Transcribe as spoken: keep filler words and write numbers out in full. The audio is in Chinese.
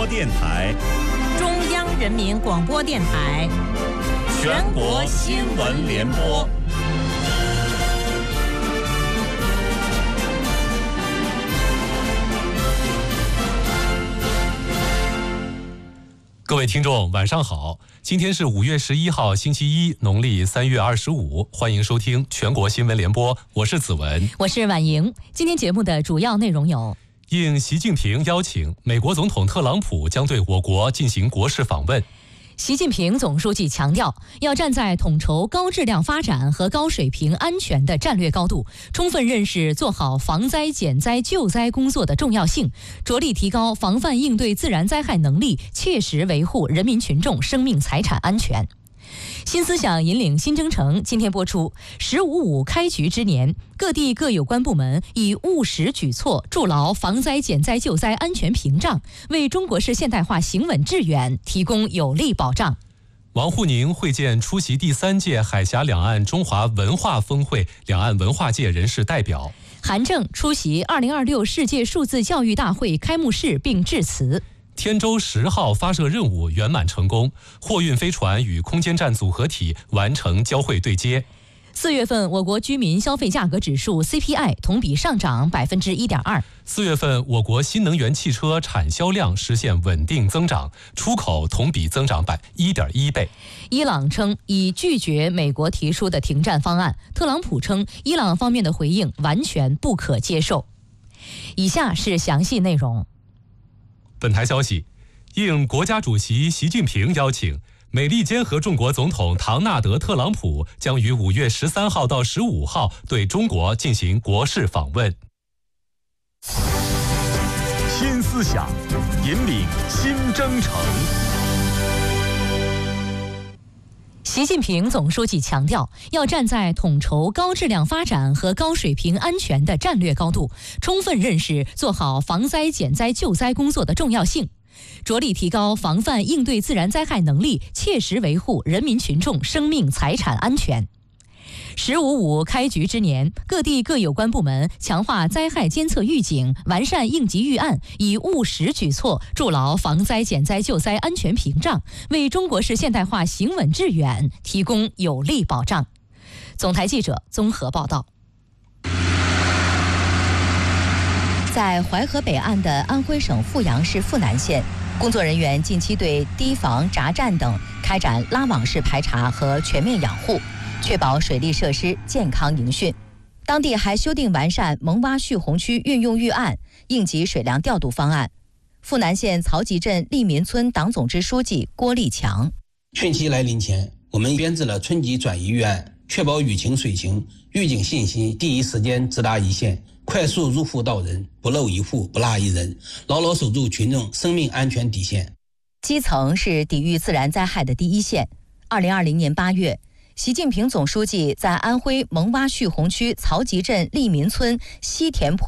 电台、 中央人民广播电台、 全国新闻联播。 各位听众，晚上好！今天是五月十一号，星期一，农历三月二十五。欢迎收听全国新闻联播，我是子文， 我是婉莹。今天节目的主要内容有： 应习近平邀请，美国总统特朗普将对我国进行国事访问。 习近平总书记强调，要站在统筹高质量发展和高水平安全的战略高度，充分认识做好防灾减灾救灾工作的重要性，着力提高防范应对自然灾害能力，切实维护人民群众生命财产安全。新思想引领新征程今天播出。十五五开局之年，各地各有关部门以务实举措筑牢防灾减灾救灾安全屏障，为中国式现代化行稳致远提供有力保障。 王沪宁会见出席第三届海峡两岸中华文化峰会两岸文化界人士代表。 韩正出席二零二六世界数字教育大会开幕式并致辞。 天舟十号发射任务圆满成功，货运飞船与空间站组合体完成交会对接。 四月份，我国居民消费价格指数 C P I 同比上涨百分之一点二。 四月份，我国新能源汽车产销量实现稳定增长，出口同比增长百一点一倍。 伊朗称已拒绝美国提出的停战方案，特朗普称伊朗方面的回应完全不可接受。以下是详细内容。 本台消息，应国家主席习近平邀请，美利坚合众国总统唐纳德·特朗普将于五月十三号到十五号对中国进行国事访问。 新思想引领新征程。 习近平总书记强调，要站在统筹高质量发展和高水平安全的战略高度，充分认识做好防灾减灾救灾工作的重要性，着力提高防范应对自然灾害能力，切实维护人民群众生命财产安全。十五五开局之年，各地各有关部门强化灾害监测预警，完善应急预案，以务实举措筑牢防灾减灾救灾安全屏障，为中国式现代化行稳致远提供有力保障。总台记者综合报道。在淮河北岸的安徽省阜阳市阜南县，工作人员近期对堤防、闸站等开展拉网式排查和全面养护，确保水利设施健康营汛。当地还修订完善蒙洼蓄洪区运用预案、应急水量调度方案。阜南县曹集镇利民村党总支书记郭立强： 汛期来临前，我们编制了春季转移预案，确保雨情水情预警信息第一时间直达一线，快速入户到人，不漏一户不落一人，牢牢守住群众生命安全底线。 基层是抵御自然灾害的第一线。二零二零年八月，习近平总书记在安徽蒙洼蓄洪区曹集镇利民村西田坡